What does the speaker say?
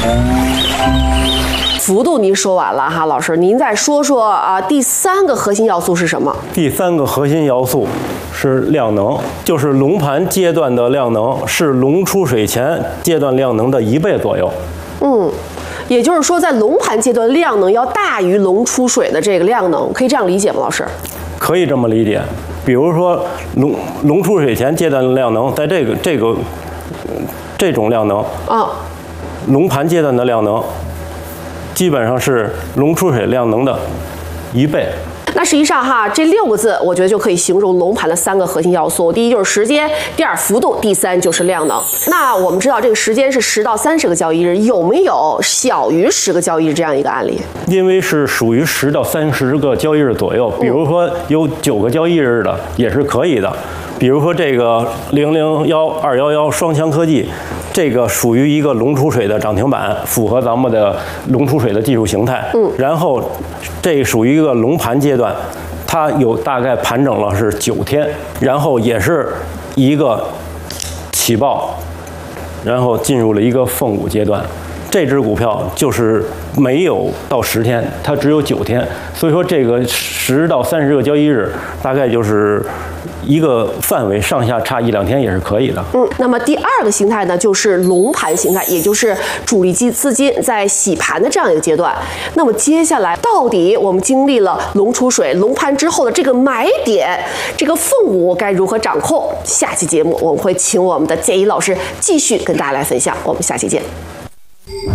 幅度您说完了哈，老师，您再说说啊，第3个核心要素是什么？ 第3个核心要素是量能，就是龙盘阶段的量能是龙出水前阶段量能的1倍左右。 也就是说，在龙盘阶段量能要大于龙出水的这个量能，可以这样理解吗，老师？ 可以这么理解。比如说龙出水前阶段的量能，在这种量能龙盘阶段的量能基本上是龙出水量能的1倍。 那实际上哈，这6个字我觉得就可以形容龙盘的3个核心要素。第一就是时间，第2幅度，第3就是量能。那我们知道这个时间是10到30个交易日，有没有小于10个交易日这样一个案例？ 因为是属于10到30个交易日左右，比如说有9个交易日的也是可以的。比如说这个001211双强科技，这个属于一个龙出水的涨停板，符合咱们的龙出水的技术形态。然后这属于一个龙盘阶段，它有大概盘整了是9天，然后也是一个起爆，然后进入了一个凤舞阶段。这只股票就是没有到10天，它只有9天，所以说这个10到30个交易日，大概就是一个范围，上下差1、2天也是可以的。 那么第2个形态呢，就是龙盘形态，也就是主力资金在洗盘的这样一个阶段。那么接下来，到底我们经历了龙出水、龙盘之后的这个买点，这个凤舞该如何掌控？下期节目我们会请我们的建一老师继续跟大家来分享。我们下期见。